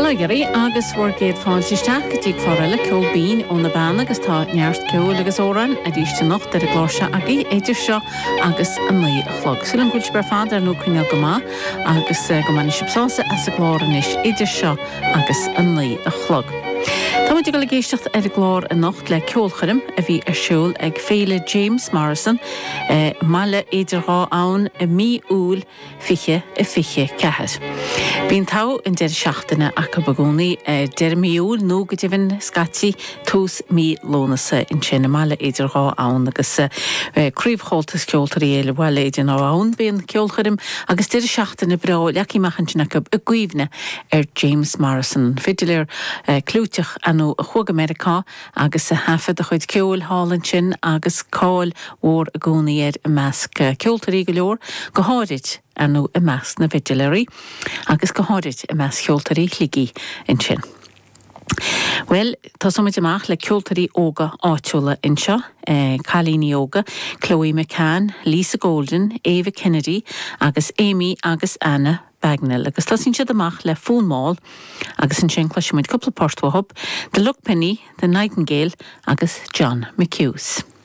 Gary agus wargéad fáinsisteach go dtí chláile ceol bín ó na bana agus tá neart ceol agus óran a díiste nacht ar a glóise agaí éidir seo agus an mí a chlog. Suil an gúilt bar fád ar nó cuineal go má agus go mani sibsása as a glóranis éidir seo agus an mí a chlog. Tá muid go le géisteach ar a glór a nacht le ceolcharim a bhí ar siúl ag féile James Morrison mala éidir rá ann a mí úl fiche ceithir. Bín tá in deir seachtainna a go bagónaí deir míúl nó go dtíhann scatí tús mí lónasa in sinna mala éidir rá ann agus críomhcháltas ceoltarí éile bhile éidir ná ann bíon ceolcharim agus deir seachtainna brá leací maichaintena go a gcuimhne ar James Morrison. Fidilir clúteach anú a chug Americá agus a hafad a chuid ceol hálan sin agus cáil ór a gcónaí ar a measc ceoltarí go leor go háirid anú a measc na vigilarí agus go háirid a measc ceoltarí chlígí in sin. Well, tá sumid amach le ceoltarí óga áitiúla in seo, Chalíní óga, Chloe McCann, Lisa Golden, Ava Kennedy agus Amy agus Anna Bagnell, agus tá sin siad amach le fúnmáil agus in sin cloisimuid coppla pórtúthb, the Luck Penny, the Nightingale agus John McHughes.